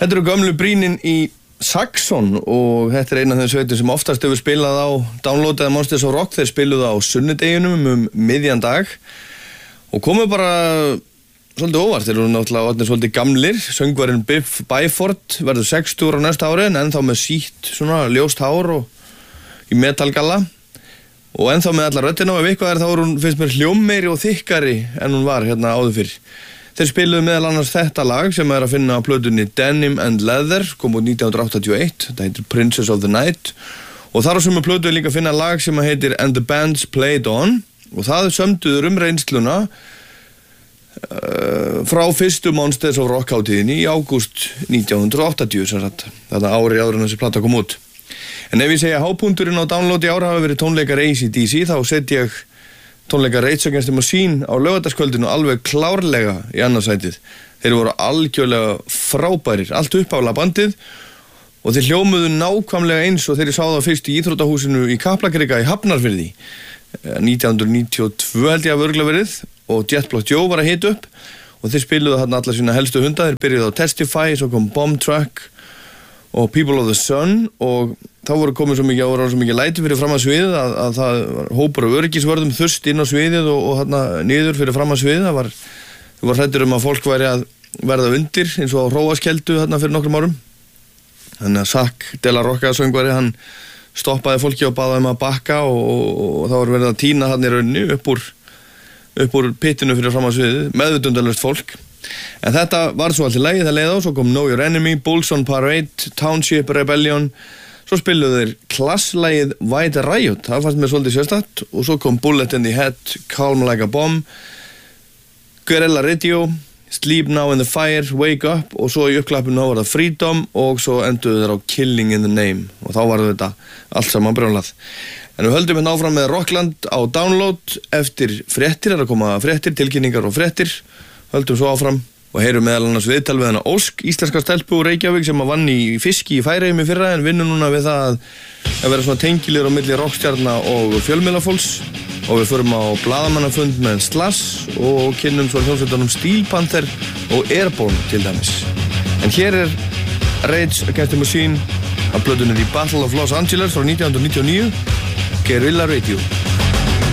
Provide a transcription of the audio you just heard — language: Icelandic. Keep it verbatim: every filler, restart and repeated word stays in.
Þetta eru gömlu brýnin í Saxon og þetta er eina af þeim sveitum sem oftast hefur spilað á Download eða Monsters of Rock. Þeir spiluðu á sunnudeginum um miðjan dag og komu bara svolítið óvart. Þeir eru náttúrulega orðnir svolítið gamlir. Söngvarinn Biff Byford verður sextugur á næsta ári en ennþá með sítt svona ljóst hár og í metalgalla og ennþá með alla röddina og ef eitthvað er þá er hún, finnst mér, hljómmeiri og þykkari en hún var hérna áður fyrr. Þeir spiluðu meðal annars þetta lag sem er að finna á plötunni Denim and Leather, kom út nítján hundruð áttatíu og eitt, þetta heitir Princess of the Night og þar á sömu plötu er líka að finna lag sem heitir And the Bands Played On og það sömduður um reynsluna uh, frá fyrstu Monsters of Rock hátíðinni í ágúst nítján hundruð áttatíu, sem sagt, þetta ári áður en þessi plata kom út. En ef ég segja hápunkturinn á Download í ára hafa verið tónleikar A C D C, þá set ég tónleika Rage Against the Machine á laugardagskvöldinu alveg klárlega í annarsætið. Þeir voru algjörlega frábærir, allt uppála bandið og þeir hljómuðu nákvæmlega eins og þeir sáðu það fyrst í íþróttahúsinu í Kaplakrika í Hafnarfirði nítján hundruð níutíu og tvö held ég að örgla verið og Jet Black Joe var að hita upp og þeir spiluðu þarna alla sína helstu hunda. Þeir byrjuðu á Testify, svo kom Bomb Truck og People of the Sun og þá voru komið svo mikið ára og svo mikið læti fyrir fram að sviðið að, að það var hópur af öryggisvörðum þurst inn á sviðið og, og hérna niður fyrir fram að sviðið. Það var, það var hræddur um að fólk væri að verða undir eins og á Hróaskeldu hérna fyrir nokkrum árum. Þannig að Zack de la Rocca söngvari, hann stoppaði fólki og baði um að bakka og, og, og þá var verið að tína hann í rauninni upp úr, upp úr pitinu fyrir fram að sviðið, meðvitundalaust fólk. En þetta var svo allt í lagi, það leið á, svo kom Know Your Enemy, Bulls on Parade, Township Rebellion. Svo spiluðu þeir klasslagið White Riot, það fannst mér svolítið sérstakt og svo kom Bullet in the Head, Calm Like a Bomb, Guerrilla Radio, Sleep Now in the Fire, Wake Up og svo í uppklappinu var það Freedom og svo enduðu þeir á Killing in the Name og þá var þetta allt saman brjálað. En við höldum hérna áfram með Rockland á Download eftir fréttir, það er að koma fréttir, tilkynningar og fréttir, höldum svo áfram og heyrum meðal annars viðtal við hana Ósk, íslenska stelpu úr Reykjavík sem að vann í fiski í Færeyjum í fyrra en vinnur núna við það að, að vera svona tengilegur á milli rockstjarna og fjölmiðlafólks og við förum á blaðamannafund með Slash og kynnum svo hljómsveitunum Steel Panther og Airborne til dæmis. En hér er Rage Against the Machine af plötunni The Battle of Los Angeles frá nítján hundruð níutíu og níu, Guerrilla Radio.